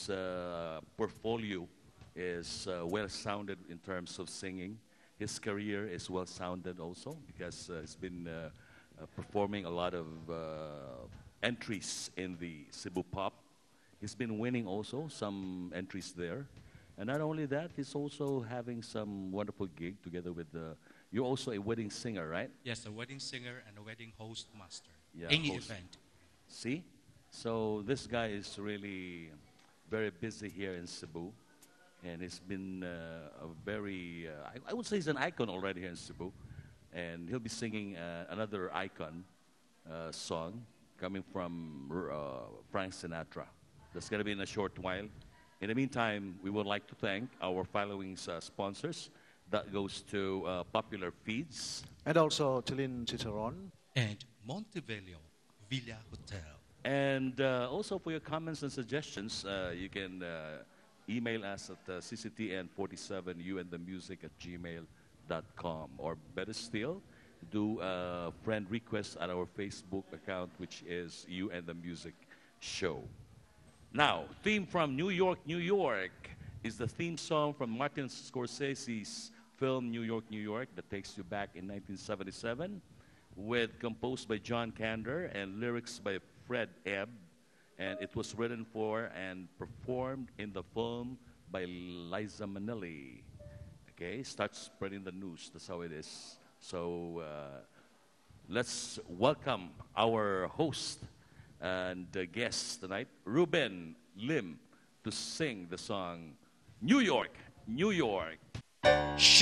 his portfolio is well-sounded in terms of singing. His career is well-sounded also because he's been performing a lot of entries in the Cebu Pop. He's been winning also some entries there. And not only that, he's also having some wonderful gig together with you're also a wedding singer, right? Yes, a wedding singer and a wedding host master. Yeah, Any host. event. See? So this guy is really very busy here in Cebu. And he's been a very, I would say he's an icon already here in Cebu. And he'll be singing another icon song coming from Frank Sinatra. That's going to be in a short while. In the meantime, we would like to thank our following sponsors. That goes to Popular Feeds. And also Tilin Chicharon. And Montevideo Villa Hotel. And also for your comments and suggestions, you can email us at cctn47youandthemusic@gmail.com. Or better still, do a friend request at our Facebook account, which is You and the Music Show. Now, theme from New York, New York is the theme song from Martin Scorsese's film New York, New York that takes you back in 1977, composed by John Kander and lyrics by Fred Ebb. And it was written for and performed in the film by Liza Minnelli. Okay, start spreading the news. That's how it is. So let's welcome our host and guest tonight, Ruben Lim, to sing the song New York, New York.